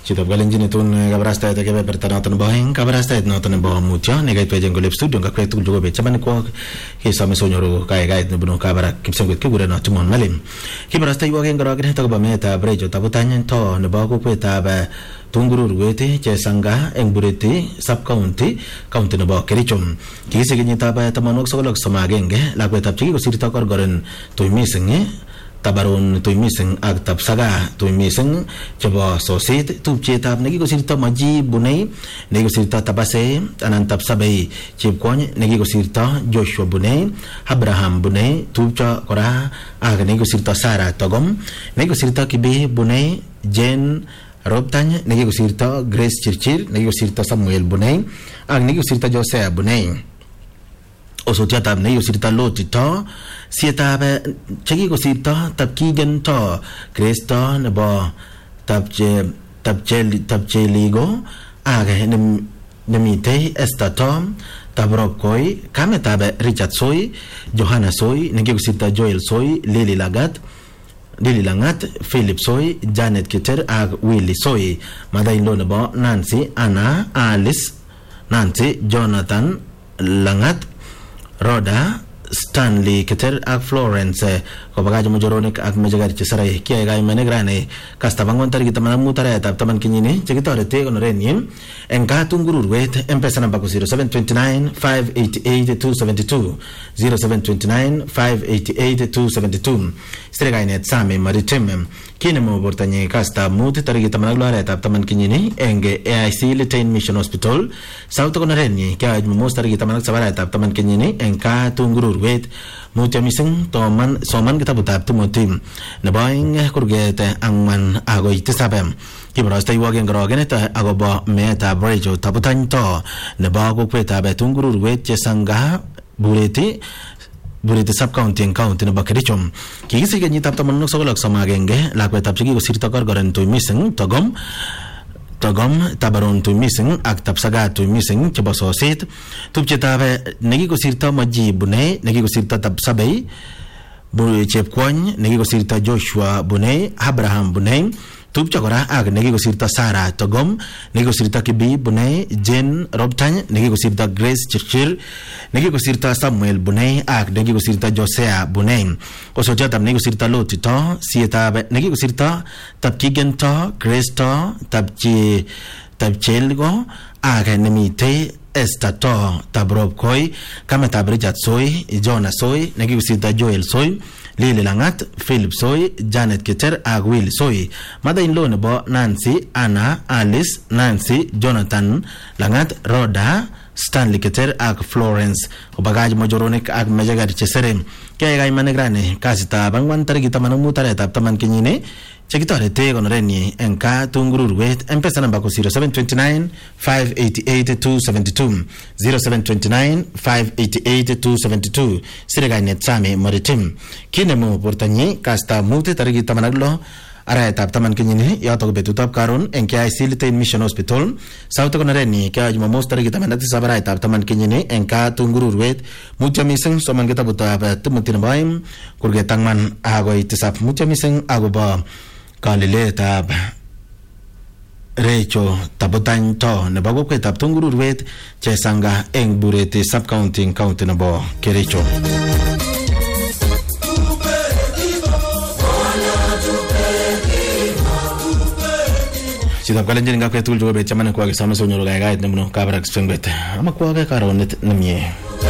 Chito Kalenjin tun kabarasta ita kebeberta noton nebo aeng kabarasta noton nebo mutyo nekait ngolep studio ngakwet tugul jogobe chaman ko kesome sonyoru kaigait nebunu kabarak kipsengwet kiguren Tumon Malim kibarasta iwo ken gorogen to ba metab rejo tabutanyen to nebo kokwetab Tungururwet Chesanga eng Bureti sub county nebo Kericho kikisi kenyitab 1991 lakwetab chikikosirto korgoren tui mising tabarun tui mising ak tapsaga tui mising chebo sosit tupchetab nekikosirto Maji Bunei nekikosirto Tabase anan Tapsabei chepkwony nekikosirto Joshua Bunei Abraham Bunei tupcho kora ak nekikosirto Sarah Togom nekikosirto Kibi Bunei Jane Robtany nekikosirto Grace Chirchir nekikosirto Samuel Bunei ak nekikosirto Josea Bunei osotiatab nekikosirto Lotito sietab chekikosirto Tapkigen to Kristo nebo Tapcheligo ak nemitei Esther Tom Tabrop Koi kametab Richard Soy Johanna Soy nekikosirto Joel Soy Lily Langat Philip Soy Janet Kiter ak Willie Soy mother-in-law nebo Nancy Anna Alice Nancy Jonathan Langat Rhoda Stanley Keter ak Florence kobagaje mujoronik ak mejagar chesarai kiai gai menegrane kasta bangon tariki taman mutara tab taman kinyini chekitorete konorenyin enka Tungururwet mpesa namba 0729 588 272 0729 588 272 stregainet same maritim kinemo bortanye kasta mut tariki taman lore tab taman kinyini enge AIC Litain Mission Hospital sauto konorenyi kiai mumos tariki taman sabara tab taman kinyini enka Tungururwet mutya mising toman soman kitabutab Timothy nebo aeng kurget angwan agoi tisabem kibarasta iwagen gorogenet agobo meetab rejo tabutany to nebo kokwetab Tungururwet Chesanga Bureti sub county nebo Kericho kikisi kenyitab 1991 lakwetab chekikosirto korgoren tui mising Togom tabarun tui mising ak Tapsaga tui mising chebo sosit tupchetab nekikosirto Maji Bunei nekikosirto Tapsabei chepkwony nekikosirto Joshua Bunei Abraham Bunei tupcho kora ak nekikosirto Sarah Togom nekikosirto Kibi Bunei Jane Robtany nekikosirto Grace Chirchir nekikosirto Samuel Bunei ak nekikosirto Josea Bunei osotiatab nekikosirto Lotito sietab nekikosirto Tapkigento Kristo Tapchelgo ak nemitei Esther to Tabrop Koi kametab Richard Soy Jonah Soy nekikosirto Joel Soy Lily Langat Philip Soy Janet Keter ak Will Soy mother-in-law nebo Nancy Anna Alice Nancy Jonathan Langat Rhoda Stanley Keter ak Florence obagaj majoronik ak mejagar chesere kaya gai manegrane kasita bangwan tariki taman mutaretab taman kinyine chekitorete konorenyi enka Tungururwet mpesa namba 0729 588 272 0729 588 272 siregainet same moritim kinemu portanyi kasta mute tariki tamanaglo araetab taman kinyini yoto betutab karon eng AIC Litain Mission Hospital sauto konorenyi kaya Jumamos tariki 17 araetab taman kinyini enka Tungururwet mutya mising soman kitabutab Timothy nebo aeng kurget angwan agoi tisap mutya mising agobo kaliletab recho tabutany to nebo kokwetab Tungururwet Chesanga eng Bureti sub county nebo Kericho Chitab Kalenjin ngakwet tugul jogobe chamane kwa kisame sonyoru gaigait nemuno kabarak sengwet amakwage karonet nemie